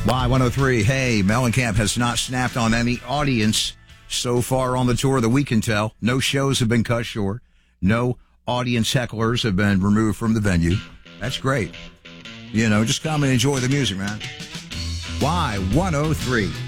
Y103, hey, Mellencamp has not snapped on any audience so far on the tour that we can tell. No shows have been cut short. No audience hecklers have been removed from the venue. That's great. You know, just come and enjoy the music, man. Y103.